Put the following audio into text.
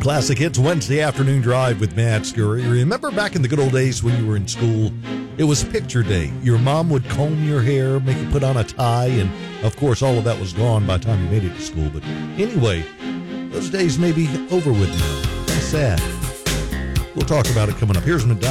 Classic Hits Wednesday afternoon drive with Matt Scurry. Remember back in the good old days when you were in school, it was picture day. Your mom would comb your hair, make you put on a tie, and of course all of that was gone by the time you made it to school. But anyway, those days may be over with now. That's sad. We'll talk about it coming up. Here's Madonna.